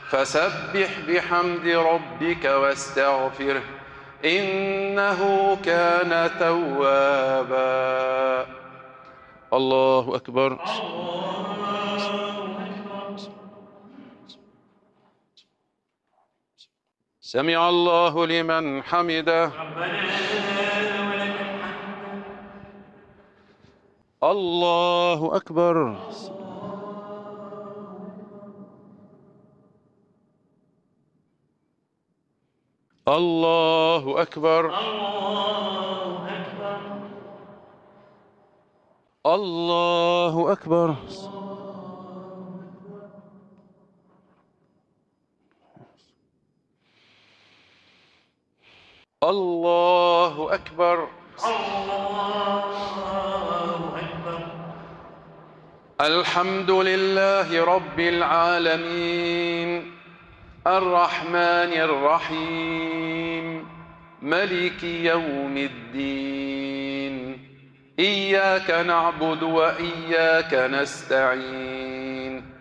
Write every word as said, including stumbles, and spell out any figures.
فسبح بحمد ربك واستغفره إنه كان توابا. الله أكبر. سمع الله لمن حمده. الله أكبر. الله أكبر. الله أكبر. الله أكبر. الحمد لله رب العالمين الرحمن الرحيم ملك يوم الدين إياك نعبد وإياك نستعين